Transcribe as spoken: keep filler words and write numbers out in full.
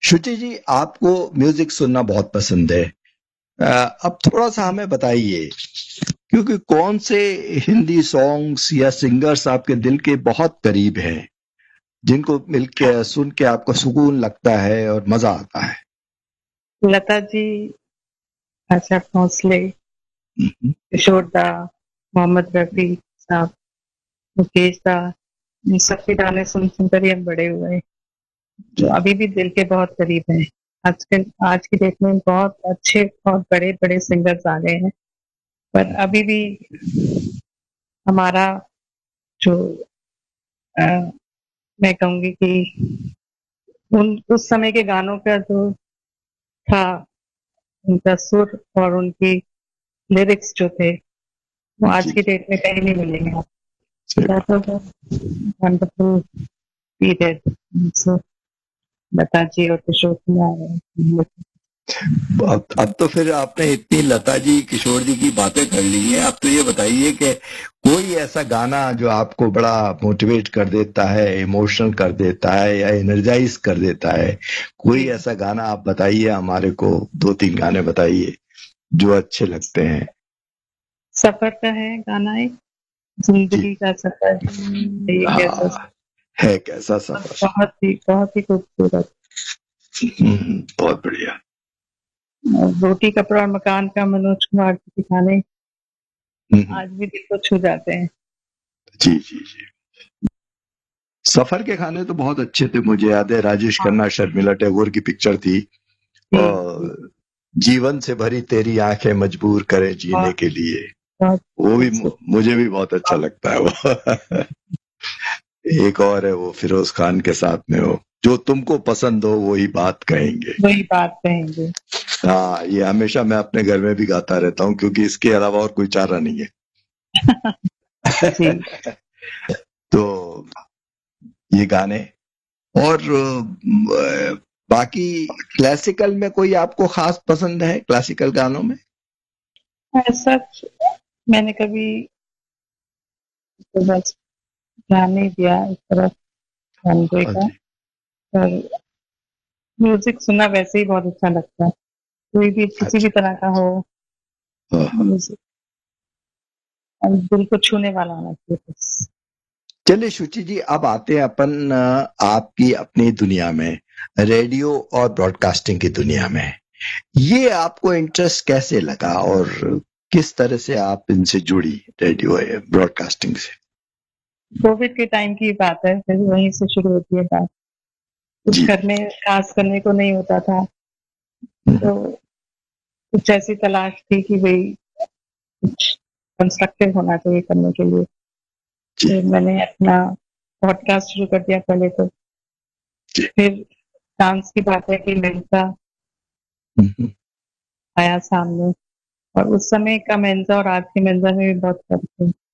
श्रुति जी, आपको म्यूजिक सुनना बहुत पसंद है। अ, अब थोड़ा सा हमें बताइए, क्योंकि कौन से हिंदी सॉन्ग्स या सिंगर्स आपके दिल के बहुत करीब हैं, जिनको मिलके सुन के आपको सुकून लगता है और मजा आता है? लता जी, आशा भोसले, हम्म, किशोर दा, मोहम्मद रफी साहब, मुकेश दा, इन सबके गाने सुन सुनकर ही हम बड़े हुए हैं, जो जी अभी भी दिल के बहुत करीब हैं। आजकल आज की डेट में बहुत अच्छे बहुत बड़े बड़े सिंगर्स आ गए हैं, पर अभी भी हमारा जो अ, मैं कहूँगी कि उन उस समय के गानों का जो था, उनका सुर और उनकी लिरिक्स जो थे, वो आज जी की डेट में कहीं नहीं मिलेंगे आप। सही That बात। was a wonderful period. So, Lata ji और किशोर कुमार हैं। अब अब तो फिर आपने इतनी लता जी किशोर जी की बातें कर ली हैं, अब तो ये बताइए कि कोई ऐसा गाना जो आपको बड़ा मोटिवेट कर देता है, इमोशनल कर देता है या एनर्जाइज कर देता है, कोई जी, ऐसा गाना आप बताइए हमारे को। दो तीन गाने बताइए जो अच्छे लगते हैं। सफर का है गाना, एक जी जिंदगी का सफर, ये कैसा हाँ, है कैसा सफर, सफर। बहुत ही बहुत ही खूबसूरत। हम्म, बहुत बढ़िया। और रोटी कपड़ा और मकान का मनोज कुमार के गाने हम्म, आज भी दिल को छू जाते हैं। जी जी जी। सफर के गाने तो बहुत अच्छे थे, मुझे याद है राजेश हाँ खन्ना शर्मिला टैगोर की पिक्चर थी। जी जी, और जीवन से भरी तेरी आंखें मजबूर करें जीने बहुत के लिए, बहुत वो भी मु- खूबसूरत। मुझे भी बहुत अच्छा लगता है वो। एक और है वो फिरोज खान के साथ में, हो जो तुमको पसंद हो वही बात कहेंगे। वही बात कहेंगे। हाँ, ये हमेशा मैं अपने घर में भी गाता रहता हूँ, क्योंकि इसके अलावा और कोई चारा नहीं जी, है। तो ये गाने और अ, बाकी क्लासिकल में कोई आपको खास पसंद है क्लासिकल गानों में? ऐसा मैंने कभी तो बस ध्यान नहीं दिया इस तरफ गाने हाँ का, जी। पर म्यूजिक सुनना वैसे ही बहुत अच्छा लगता है, कोई भी किसी भी अच्छा। तरह का हो हाँ, हाँ। म्यूजिक, और दिल को छूने वाला होना चाहिए बस। चलिए शुचि जी, अब आते हैं अपन अ, आपकी अपनी दुनिया में, रेडियो और ब्रॉडकास्टिंग की दुनिया में। ये आपको इंटरेस्ट कैसे लगा और किस तरह से आप इनसे जुड़ी, रेडियो या ब्रॉडकास्टिंग से? कोविड के टाइम की बात है, फिर वहीं से शुरू होती है बात। कुछ जी। घर में खास करने को नहीं होता था, हम्म, तो कुछ ऐसी तलाश थी कि भाई कुछ कंस्ट्रक्टिव होना चाहिए करने के लिए। जी फिर मैंने अपना पॉडकास्ट शुरू कर दिया पहले तो, जी। फिर डांस की बात है कि मेंसा हम्म, आया सामने, और उस समय का मेंसा और आज के मेंसा में भी बहुत फर्क है।